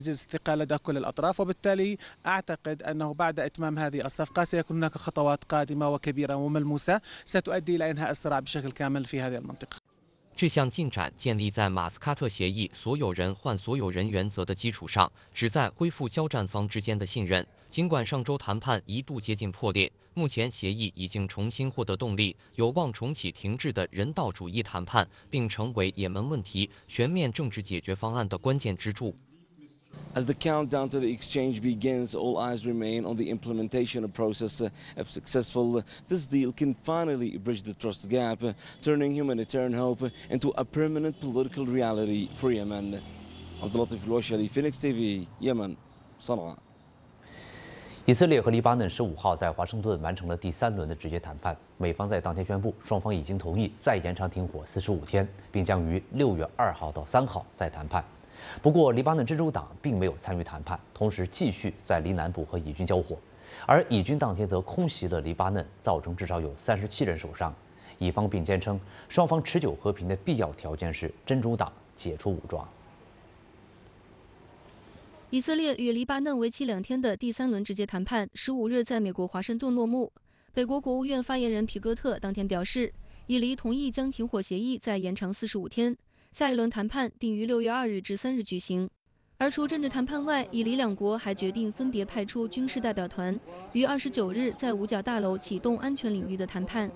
تعزيز الثقة لدى كل الأطراف، وبالتالي أعتقد أنه بعد إتمام هذه الصفقة سيكون هناك خطوات قادمة وكبيرة وملموسة ستؤدي إلى إنهاء الصراع بشكل كامل في هذه المنطقة. 这项进展建立在马斯喀特协议所有人换所有人原则的基础上，旨在恢复交战方之间的信任。尽管上周谈判一度接近破裂，目前协议已经重新获得动力，有望重启停滞的人道主义谈判，并成为也门问题全面政治解决方案的关键支柱。 As the countdown to the exchange begins, all eyes remain on the implementation of process. If successful, this deal can finally bridge the trust gap, turning humanitarian hope into a permanent political reality for Yemen. عبد اللطيف الوشلي, Phoenix TV, Yemen, صنعاء. 以色列和黎巴嫩15号在华盛顿完成了第3轮的直接谈判，美方在当天宣布，双方已经同意再延长停火45天，并将于6月2号到3号再谈判。 不过，黎巴嫩真主党并没有参与谈判，同时继续在黎南部和以军交火，而以军当天则空袭了黎巴嫩，造成至少有37人受伤。以方并坚称，双方持久和平的必要条件是真主党解除武装。 以色列与黎巴嫩为期2天的第3轮直接谈判，15日在美国华盛顿落幕。美国国务院发言人皮戈特当天表示，以黎同意将停火协议再延长45天。 下一轮谈判定于6月2日至3日举行，而除政治谈判外，以黎两国还决定分别派出军事代表团，于29日在五角大楼启动安全领域的谈判。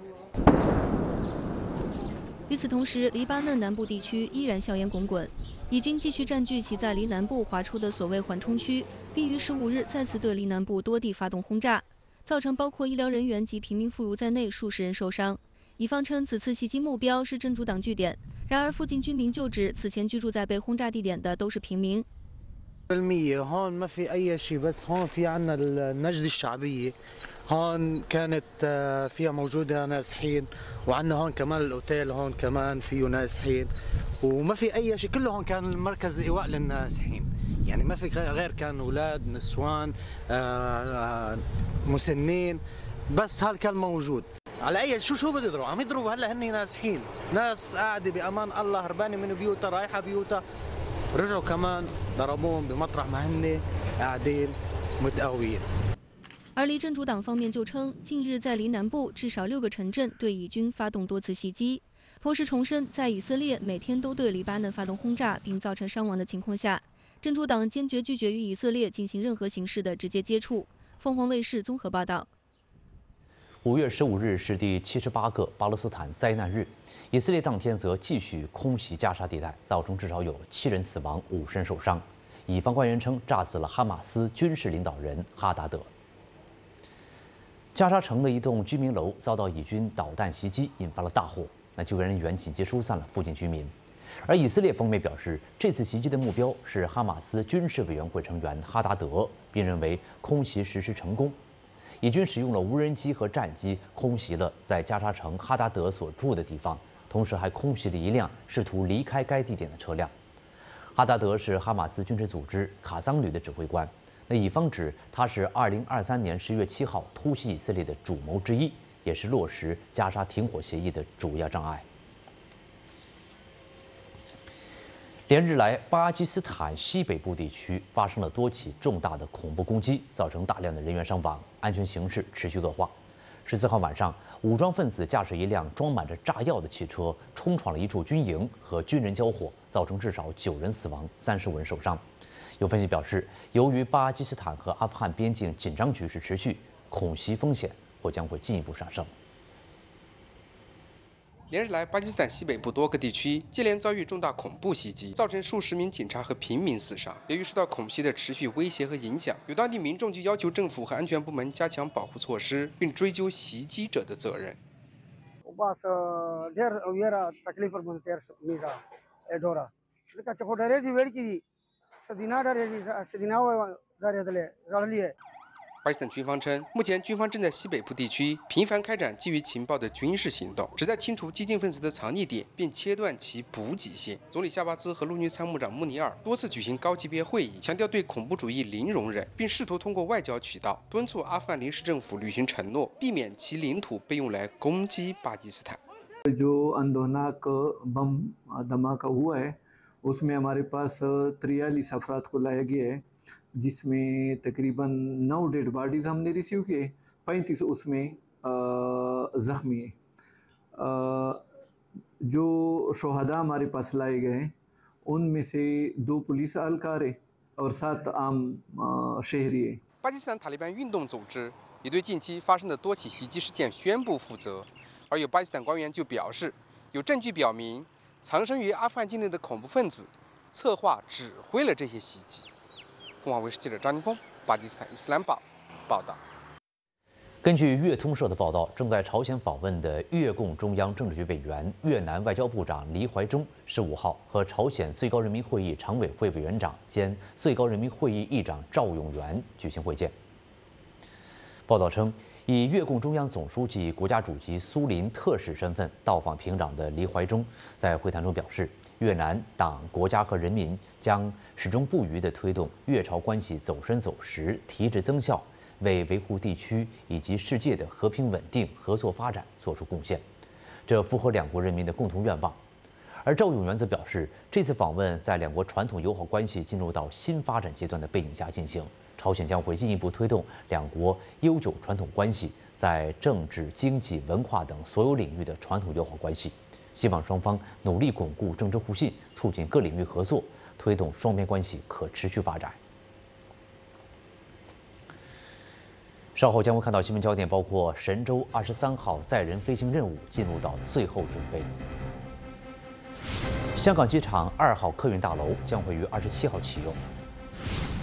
与此同时，黎巴嫩南部地区依然硝烟滚滚，以军继续占据其在黎南部划出的所谓缓冲区，并于15日再次对黎南部多地发动轰炸，造成包括医疗人员及平民妇孺在内数十人受伤。以方称此次袭击目标是真主党据点。 然而，附近居民就指，此前居住在被轰炸地点的都是平民。 هون ما في أي شيء بس هون في عنا النجدة الشعبية هون كانت فيها موجودة نازحين وعنا هون كمان الأوتيل هون كمان فيه نازحين وما في أي شيء كله هون كان المركز إيواء للنازحين يعني ما في غير كان أولاد نسوان مسنين بس هذا كان موجود. على اي شو بده يضربوا؟ عم يضربوا هلا هن نازحين، ناس قاعده بامان الله هربانه من بيوتها رايحه بيوتها، رجعوا كمان ضربوهم بمطرح ما هن قاعدين متقويين. 而黎真主党方面就称，近日在黎南部至少6个城镇对以军发动多次袭击，同时重申，在以色列每天都对黎巴嫩发动轰炸并造成伤亡的情况下，真主党坚决拒绝与以色列进行任何形式的直接接触。凤凰卫视综合报道。 5月15日是第78个巴勒斯坦灾难日，以色列当天则继续空袭加沙地带，造成至少有7人死亡、50人受伤。以方官员称，炸死了哈马斯军事领导人哈达德。加沙城的一栋居民楼遭到以军导弹袭击，引发了大火。救援人员紧急疏散了附近居民。而以色列方面表示，这次袭击的目标是哈马斯军事委员会成员哈达德，并认为空袭实施成功。 以军使用了无人机和战机空袭了在加沙城哈达德所住的地方，同时还空袭了一辆试图离开该地点的车辆。哈达德是哈马斯军事组织卡桑旅的指挥官。以方指他是2023年10月7号突袭以色列的主谋之一，也是落实加沙停火协议的主要障碍。 连日来，巴基斯坦西北部地区发生了多起重大的恐怖攻击，造成大量的人员伤亡，安全形势持续恶化。14号晚上，武装分子驾驶一辆装满着炸药的汽车，冲闯了一处军营，和军人交火，造成至少9人死亡，35人受伤。有分析表示，由于巴基斯坦和阿富汗边境紧张局势持续，恐袭风险或将会进一步上升。 连日来，巴基斯坦西北部多个地区接连遭遇重大恐怖袭击，造成数十名警察和平民死伤。由于受到恐袭的持续威胁和影响，有当地民众就要求政府和安全部门加强保护措施，并追究袭击者的责任。巴基斯坦军方称，目前军方正在西北部地区频繁开展基于情报的军事行动，旨在清除激进分子的藏匿点，并切断其补给线。总理夏巴兹和陆军参谋长穆尼尔多次举行高级别会议，强调对恐怖主义零容忍，并试图通过外交渠道敦促阿富汗临时政府履行承诺，避免其领土被用来攻击巴基斯坦。 उसमें हमारे पास 43 अफराद को लाया गया है, जिसमें तकरीबन 9 dead bodies हमने रिसीव किए, 35 उसमें ज़ख्मी है। जो शोहदा हमारे पास लाए गए हैं उनमें से 2 पुलिस एहलकार हैं और 7 आम शहरी हैं। 巴基斯坦塔利班运动组织也对近期发生的多起袭击事件宣布负责，而有巴基斯坦官员就表示，有证据表明藏身于阿富汗境内的恐怖分子策划指挥了这些袭击。凤凰卫视记者张宁峰，巴基斯坦伊斯兰堡报道。 根据越通社的报道，正在朝鲜访问的越共中央政治局委员、越南外交部长黎怀中15号和朝鲜最高人民会议常委会委员长兼最高人民会议议长赵永元举行会见。报道称，以越共中央总书记、国家主席苏林特使身份到访平壤的黎怀中在会谈中表示，越南党、国家和人民将始终不渝地推动越朝关系走深走实、提质增效，为维护地区以及世界的和平稳定、合作发展作出贡献，这符合两国人民的共同愿望。而赵永元则表示，这次访问在两国传统友好关系进入到新发展阶段的背景下进行，朝鲜将会进一步推动两国悠久传统关系在政治、经济、文化等所有领域的传统友好关系，希望双方努力巩固政治互信，促进各领域合作，推动双边关系可持续发展。稍后将会看到新闻焦点，包括神舟23号载人飞行任务进入到最后准备。香港机场2号客运大楼将会于27号启用。